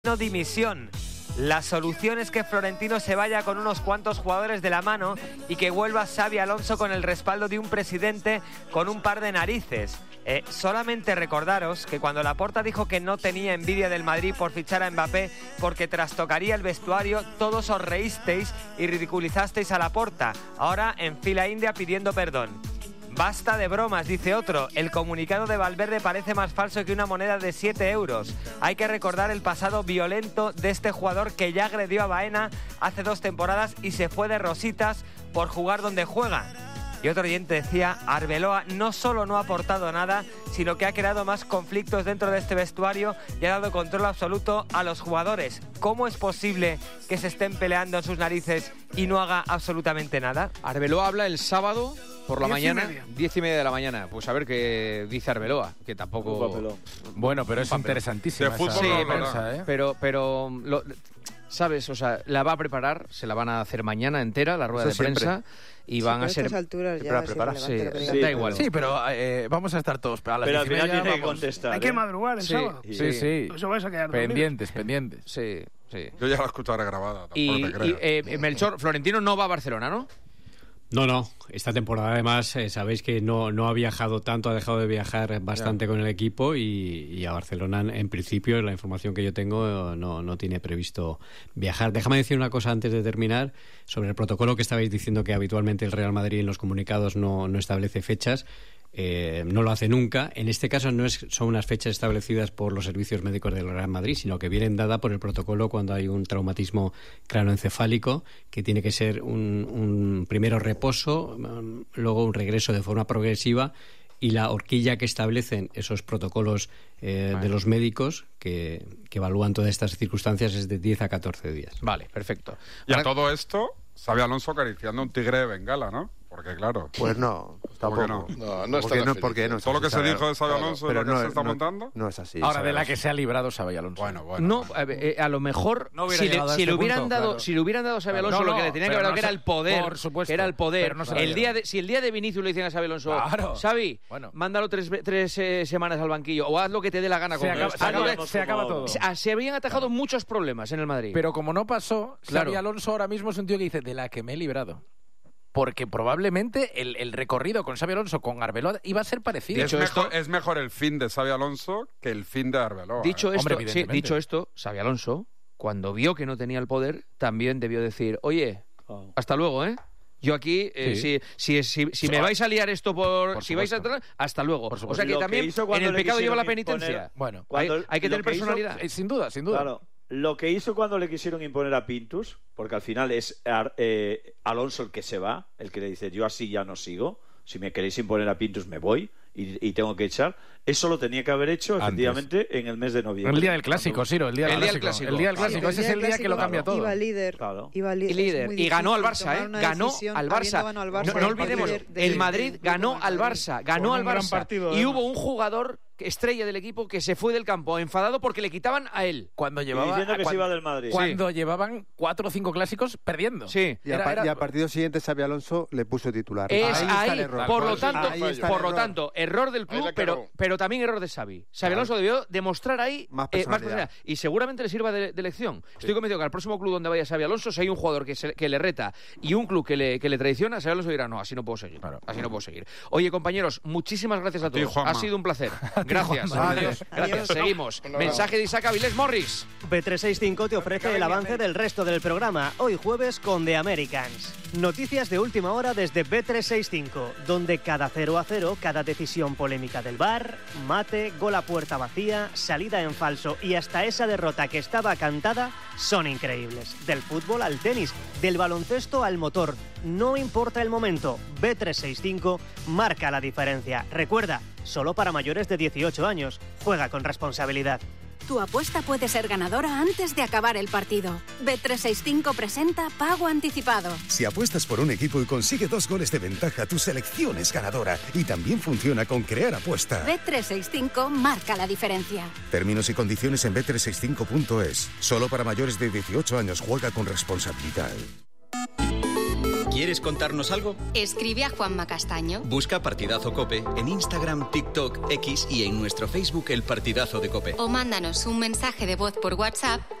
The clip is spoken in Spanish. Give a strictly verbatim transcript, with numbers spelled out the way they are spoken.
No dimisión. La solución es que Florentino se vaya con unos cuantos jugadores de la mano y que vuelva Xabi Alonso con el respaldo de un presidente con un par de narices. Eh, solamente recordaros que cuando Laporta dijo que no tenía envidia del Madrid por fichar a Mbappé porque trastocaría el vestuario, todos os reísteis y ridiculizasteis a Laporta. Ahora en fila india pidiendo perdón. Basta de bromas, dice otro. El comunicado de Valverde parece más falso que una moneda de siete euros. Hay que recordar el pasado violento de este jugador que ya agredió a Baena hace dos temporadas y se fue de rositas por jugar donde juega. Y otro oyente decía, Arbeloa no solo no ha aportado nada, sino que ha creado más conflictos dentro de este vestuario y ha dado control absoluto a los jugadores. ¿Cómo es posible que se estén peleando en sus narices y no haga absolutamente nada? Arbeloa habla el sábado por la diez mañana, y media. diez y media de la mañana. Pues a ver qué dice Arbeloa, que tampoco... Bueno, pero es interesantísima De fútbol esa no Sí, hablará. prensa, ¿eh? Pero, pero lo- ¿sabes? O sea, la va a preparar, se la van a hacer mañana entera, la rueda Eso de siempre. prensa, y Sí, van pero a ser... estas alturas ya Prepara, es prepara. irrelevante Sí, lo que sí, diga da Pedro. igual. Sí, pero eh, vamos a estar todos a las Pero al diez y final media, tiene que vamos. contestar. Hay que ¿eh? madrugar el Sí. sábado. Sí, sí. Eso vais a quedar dormidos. Pendientes, pendientes. Sí, sí. Yo ya la escucharé grabada, tampoco Y, te y, creas. eh, Melchor, Florentino no va a Barcelona, ¿no? No, no. Esta temporada además eh, sabéis que no, no ha viajado tanto, ha dejado de viajar bastante con el equipo y, y a Barcelona en, en principio, la información que yo tengo, no, no tiene previsto viajar. Déjame decir una cosa antes de terminar sobre el protocolo que estabais diciendo que habitualmente el Real Madrid en los comunicados no, no establece fechas. Eh, no lo hace nunca. En este caso no es, son unas fechas establecidas por los servicios médicos del Real Madrid, sino que vienen dadas por el protocolo cuando hay un traumatismo cráneoencefálico, que tiene que ser un, un primero reposo, um, luego un regreso de forma progresiva, y la horquilla que establecen esos protocolos eh, de los médicos que, que evalúan todas estas circunstancias es de diez a catorce días. Vale, perfecto. Y a Ahora- todo esto, Xabi Alonso acariciando un tigre de Bengala, ¿no? Porque claro... Pues no, tampoco. que no? No, no es porque tan no, feliz. porque no es Todo lo así, que se Xabi dijo de Xabi Claro. Alonso es pero lo que no, se está no- montando. No es así. Ahora, Xabi de la Alonso. que se ha librado Xabi Alonso. Bueno, bueno. No, bueno. a, ver, eh, a lo mejor No hubiera si, le, llegado a si este le hubieran punto, dado claro. si le hubieran dado a Xabi Alonso No, lo no, que le tenía que pero haber dado no que era se- el poder, por supuesto, que era el poder. pero no se lo el dieron. día de, si el día de Vinicius le dicen a Xabi Alonso, Claro. Xavi, Bueno. mándalo tres, ve- tres eh, semanas al banquillo o haz lo que te dé la gana Se con acaba, él. se Haz lo acaba- que- se acaba todo. Ah, se habían atajado muchos problemas en el Madrid. Pero como no pasó, Claro. Xabi Alonso ahora mismo es un tío que dice, de la que me he librado. Porque probablemente el, el recorrido con Xabi Alonso, con Arbeloa, iba a ser parecido. Es Dicho mejor, esto- es mejor el fin de Xabi Alonso que el fin de Arbeloa. Dicho ¿eh? esto, Hombre, sí, evidentemente. dicho esto, Xabi Alonso, cuando vio que no tenía el poder, también debió decir, oye, hasta luego, ¿eh? Yo aquí, eh, Sí. si, si, si, si me vais a liar esto por... Por si vais a... supuesto. Hasta luego. Por O supuesto. sea que Lo que también hizo en cuando el le pecado lleva la quisieron penitencia. imponer- Bueno, Hay, Cuando- hay que lo tener que hizo- personalidad. eh, sin duda, sin duda. Claro, lo que hizo cuando le quisieron imponer a Pintus, porque al final es Ar- eh, Alonso el que se va, el que le dice yo así ya no sigo, si me queréis imponer a Pintus me voy y, y tengo que echar, eso lo tenía que haber hecho Antes. efectivamente en el mes de noviembre. El día del clásico, Siro, el día del El día del clásico. clásico. El día del Claro. clásico, ese es el día que lo cambia todo. Iba líder. Claro. Iba li- Y es líder. muy Y ganó al difícil Barça, tomar ¿eh? una Ganó decisión al habiendo Barça. ganado al No, Barça. no El olvidemos, líder del- el del Madrid grupo ganó del al Madrid. Barça, ganó Con al un gran Barça. partido, y además. hubo un jugador estrella del equipo que se fue del campo enfadado porque le quitaban a él. Cuando Y llevaba... diciendo que se cuando, iba del Madrid. cuando llevaban cuatro o cinco clásicos perdiendo. Sí. Y, a Era- pa- era- y al partido siguiente Xabi Alonso le puso titular. Es ahí está ahí, el error. por lo Ahí tanto, está el por lo error. tanto, error del Ahí club, la pero, cagó. pero también error de Xavi. Xabi Claro. Alonso debió demostrar ahí Más eh, personalidad. Y seguramente le sirva de, de lección. Estoy convencido que al próximo club donde vaya Xabi Alonso, si hay un jugador que, se- que le reta y un club que le, que le traiciona, Xabi Alonso dirá, no, así no puedo seguir. Así no puedo seguir. Oye, compañeros, muchísimas gracias a ti, todos. Juanma. Ha sido un placer. Gracias. Juanma. Adiós. Gracias. Adiós. Seguimos. Un abrazo. Mensaje de Isaac Avilés Morris. B trescientos sesenta y cinco te ofrece el avance del resto del programa, hoy jueves con The Americans. Noticias de última hora desde B trescientos sesenta y cinco, donde cada cero a cero, cada decisión polémica del V A R, mate, gol a puerta vacía, salida en falso y hasta esa derrota que estaba cantada, son increíbles. Del fútbol al tenis, del baloncesto al motor, no importa el momento, B trescientos sesenta y cinco marca la diferencia. Recuerda, solo para mayores de dieciocho años, juega con responsabilidad. Tu apuesta puede ser ganadora antes de acabar el partido. B trescientos sesenta y cinco presenta Pago Anticipado. Si apuestas por un equipo y consigue dos goles de ventaja, tu selección es ganadora. Y también funciona con Crear Apuesta. B trescientos sesenta y cinco marca la diferencia. Términos y condiciones en b trescientos sesenta y cinco punto es. Solo para mayores de dieciocho años, juega con responsabilidad. ¿Quieres contarnos algo? Escribe a Juanma Castaño. Busca Partidazo Cope en Instagram, TikTok, X y en nuestro Facebook El Partidazo de Cope. O mándanos un mensaje de voz por WhatsApp